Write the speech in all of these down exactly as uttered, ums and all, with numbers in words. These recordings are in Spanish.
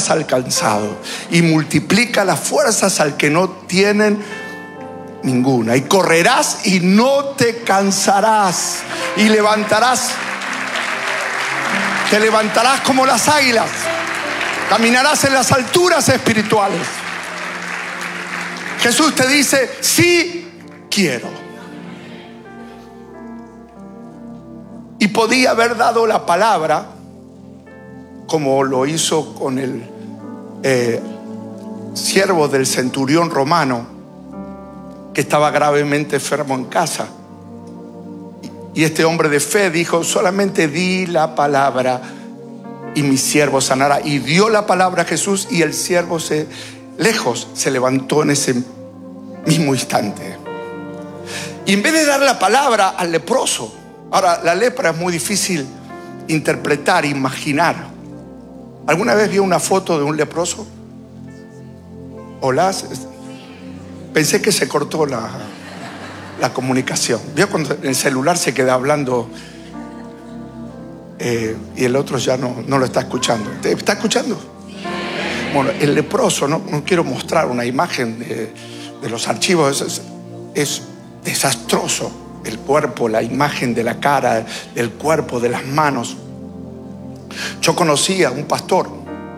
has alcanzado y multiplica las fuerzas al que no tienen ninguna. Y correrás y no te cansarás y levantarás, te levantarás como las águilas, caminarás en las alturas espirituales. Jesús te dice: sí quiero. Y podía haber dado la palabra, como lo hizo con el eh, siervo del centurión romano, que estaba gravemente enfermo en casa. Y este hombre de fe dijo: solamente di la palabra y mi siervo sanará. Y dio la palabra a Jesús, y el siervo se, lejos, se levantó en ese mismo instante. Y en vez de dar la palabra al leproso, ahora la lepra es muy difícil interpretar, imaginar. ¿Alguna vez vio una foto de un leproso? Hola. Pensé que se cortó la, la comunicación. ¿Vio cuando el celular se queda hablando eh, y el otro ya no, no lo está escuchando? ¿Te está escuchando? Bueno, el leproso, no, no quiero mostrar una imagen de, de los archivos, es, es desastroso. El cuerpo, la imagen de la cara, del cuerpo, de las manos. Yo conocí a un pastor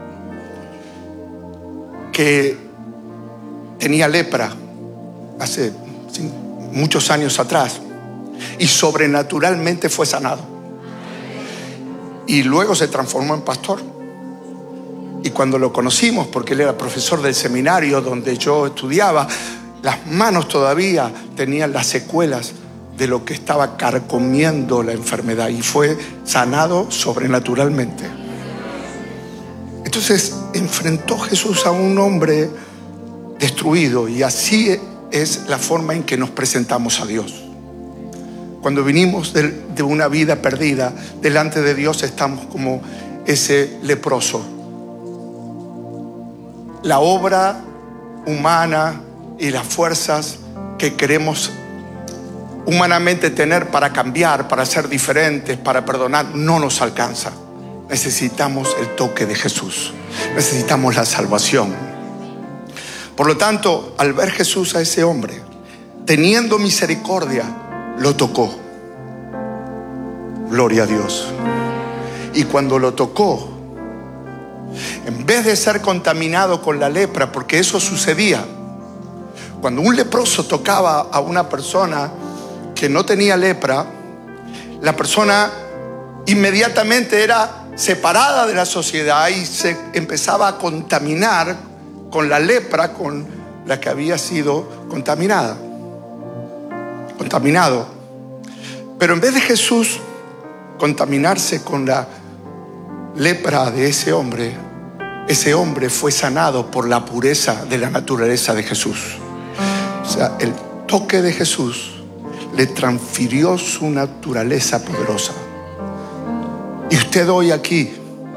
que tenía lepra hace muchos años atrás y sobrenaturalmente fue sanado. Y luego se transformó en pastor. Y cuando lo conocimos, porque él era profesor del seminario donde yo estudiaba, las manos todavía tenían las secuelas de lo que estaba carcomiendo la enfermedad, y fue sanado sobrenaturalmente. Entonces enfrentó Jesús a un hombre destruido, y así es la forma en que nos presentamos a Dios. Cuando vinimos de, de una vida perdida, delante de Dios estamos como ese leproso. La obra humana y las fuerzas que queremos humanamente tener para cambiar, para ser diferentes, para perdonar, no nos alcanza. Necesitamos el toque de Jesús. Necesitamos la salvación. Por lo tanto, al ver Jesús a ese hombre, teniendo misericordia, lo tocó. Gloria a Dios. Y cuando lo tocó, en vez de ser contaminado con la lepra, porque eso sucedía, cuando un leproso tocaba a una persona que no tenía lepra, la persona inmediatamente era separada de la sociedad y se empezaba a contaminar con la lepra con la que había sido contaminada, contaminado. Pero en vez de Jesús contaminarse con la lepra de ese hombre, ese hombre fue sanado por la pureza de la naturaleza de Jesús. O sea, el toque de Jesús le transfirió su naturaleza poderosa. Y usted hoy aquí,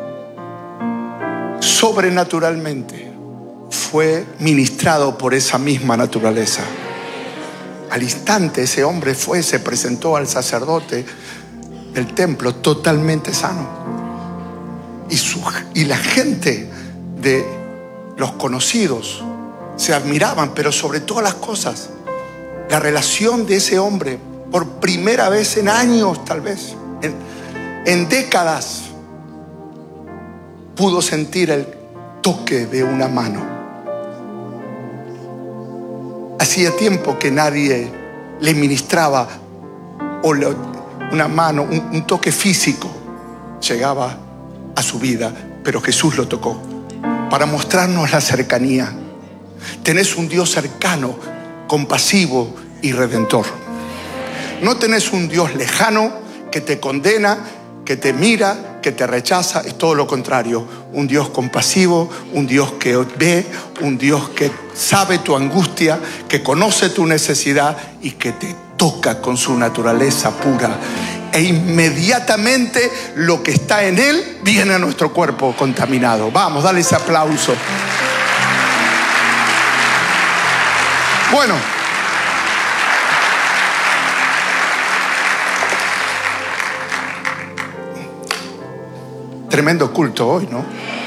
sobrenaturalmente, fue ministrado por esa misma naturaleza. Al instante ese hombre fue, se presentó al sacerdote del templo totalmente sano. Y, su, y la gente de los conocidos se admiraban, pero sobre todas las cosas, la relación de ese hombre, por primera vez en años, tal vez, en, en décadas, pudo sentir el toque de una mano. Hacía tiempo que nadie le ministraba o le, una mano, un, un toque físico llegaba a su vida, pero Jesús lo tocó para mostrarnos la cercanía. Tenés un Dios cercano, compasivo y redentor. No tenés un Dios lejano que te condena, que te mira, que te rechaza. Es todo lo contrario. Un Dios compasivo, un Dios que ve, un Dios que sabe tu angustia, que conoce tu necesidad y que te toca con su naturaleza pura. E inmediatamente lo que está en Él viene a nuestro cuerpo contaminado. Vamos, dale ese aplauso. Bueno, tremendo culto hoy, ¿no?